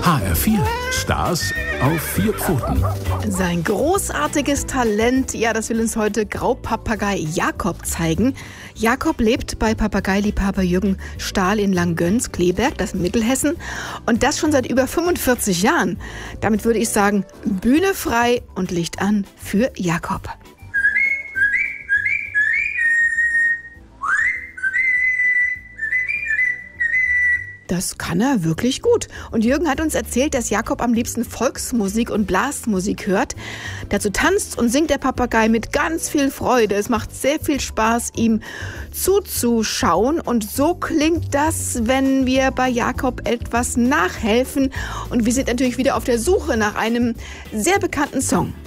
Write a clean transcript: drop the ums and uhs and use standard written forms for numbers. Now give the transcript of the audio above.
HR4, Stars auf 4 Pfoten. Sein großartiges Talent, ja, das will uns heute Graupapagei Jakob zeigen. Jakob lebt bei Papageiliebhaber Jürgen Stahl in Langgöns, Kleberg, das ist Mittelhessen. Und das schon seit über 45 Jahren. Damit würde ich sagen, Bühne frei und Licht an für Jakob. Das kann er wirklich gut. Und Jürgen hat uns erzählt, dass Jakob am liebsten Volksmusik und Blasmusik hört. Dazu tanzt und singt der Papagei mit ganz viel Freude. Es macht sehr viel Spaß, ihm zuzuschauen. Und so klingt das, wenn wir bei Jakob etwas nachhelfen. Und wir sind natürlich wieder auf der Suche nach einem sehr bekannten Song.